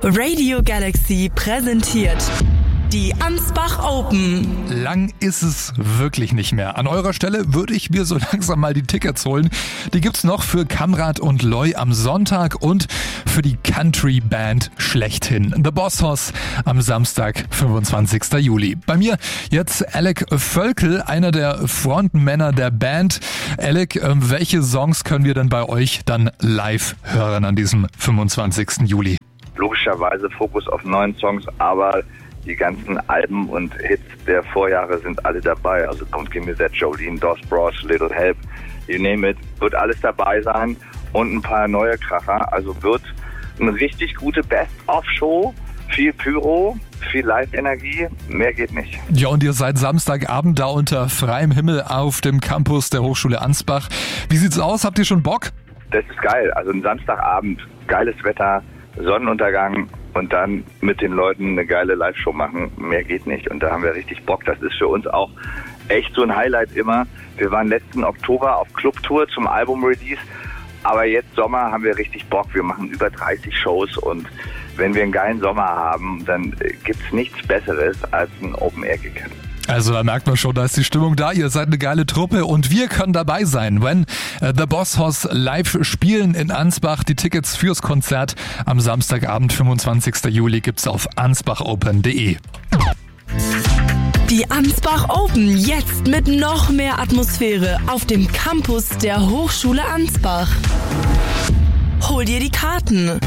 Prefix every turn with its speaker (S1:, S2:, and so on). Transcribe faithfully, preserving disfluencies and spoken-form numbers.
S1: Radio Galaxy präsentiert die Ansbach Open.
S2: Lang ist es wirklich nicht mehr. An eurer Stelle würde ich mir so langsam mal die Tickets holen. Die gibt's noch für Kamrat und Loy am Sonntag und für die Country Band schlechthin, The Boss Hoss, am Samstag, fünfundzwanzigsten Juli. Bei mir jetzt Alec Völkel, einer der Frontmänner der Band. Alec, welche Songs können wir denn bei euch dann live hören an diesem fünfundzwanzigsten Juli?
S3: Logischerweise Fokus auf neuen Songs, aber die ganzen Alben und Hits der Vorjahre sind alle dabei. Also Don't Give Me That, Jolene, Dos Bros, Little Help, you name it, wird alles dabei sein und ein paar neue Kracher. Also wird eine richtig gute Best-of-Show, viel Pyro, viel Live-Energie, mehr geht nicht.
S2: Ja, und ihr seid Samstagabend da unter freiem Himmel auf dem Campus der Hochschule Ansbach. Wie sieht's aus? Habt ihr schon Bock?
S3: Das ist geil. Also ein Samstagabend, geiles Wetter, Sonnenuntergang und dann mit den Leuten eine geile Live-Show machen. Mehr geht nicht. Und da haben wir richtig Bock. Das ist für uns auch echt so ein Highlight immer. Wir waren letzten Oktober auf Clubtour zum Album-Release. Aber jetzt Sommer haben wir richtig Bock. Wir machen über dreißig Shows und wenn wir einen geilen Sommer haben, dann gibt's nichts Besseres als ein Open-Air-Gig.
S2: Also da merkt man schon, da ist die Stimmung da, ihr seid eine geile Truppe und wir können dabei sein, wenn uh, The Boss Hoss live spielen in Ansbach. Die Tickets fürs Konzert am Samstagabend, fünfundzwanzigsten Juli, gibt's auf ansbach open punkt de.
S1: Die Ansbach Open jetzt mit noch mehr Atmosphäre auf dem Campus der Hochschule Ansbach. Hol dir die Karten